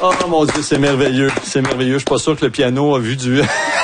Oh mon Dieu, c'est merveilleux. C'est merveilleux. Je suis pas sûr que le piano a vu du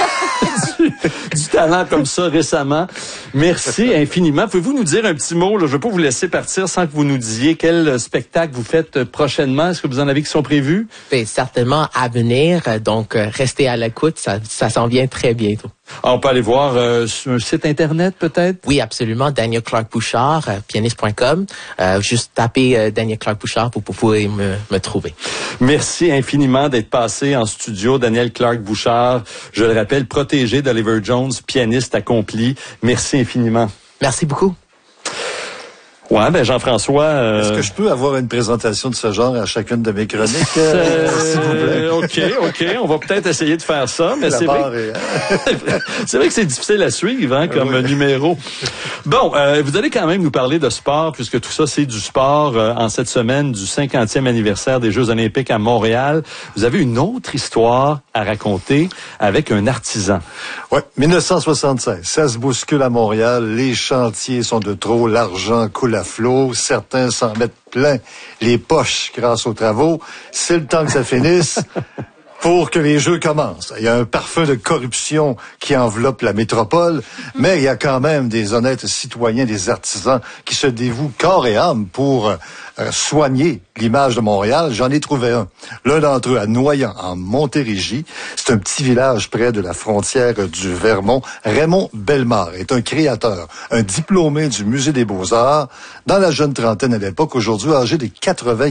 talent comme ça récemment. Merci infiniment. Pouvez-vous nous dire un petit mot, là? Je ne veux pas vous laisser partir sans que vous nous disiez quel spectacle vous faites prochainement. Est-ce que vous en avez qui sont prévus? Ben, certainement à venir. Donc, restez à l'écoute. Ça s'en vient très bientôt. Ah, on peut aller voir sur un site Internet, peut-être? Oui, absolument. Daniel Clark Bouchard, pianiste.com. Juste tapez Daniel Clark Bouchard pour pouvoir me trouver. Merci infiniment d'être passé en studio. Daniel Clark Bouchard, je le rappelle, protégé d'Oliver Jones, pianiste accompli. Merci infiniment. Merci beaucoup. Ouais, ben Jean-François... Est-ce que je peux avoir une présentation de ce genre à chacune de mes chroniques, s'il vous plaît? OK. On va peut-être essayer de faire ça, mais c'est vrai... c'est vrai que c'est difficile à suivre, comme numéro. Bon, vous allez quand même nous parler de sport, puisque tout ça, c'est du sport. En cette semaine du 50e anniversaire des Jeux olympiques à Montréal, vous avez une autre histoire à raconter avec un artisan. Oui, 1976. Ça se bouscule à Montréal. Les chantiers sont de trop. L'argent coule à flot. Certains s'en mettent plein les poches grâce aux travaux. C'est le temps que ça finisse pour que les Jeux commencent. Il y a un parfum de corruption qui enveloppe la métropole, mais il y a quand même des honnêtes citoyens, des artisans qui se dévouent corps et âme pour soigner l'image de Montréal. J'en ai trouvé un. L'un d'entre eux à Noyant, en Montérégie. C'est un petit village près de la frontière du Vermont. Raymond Bellemare est un créateur, un diplômé du Musée des Beaux-Arts, dans la jeune trentaine à l'époque, aujourd'hui âgé de 80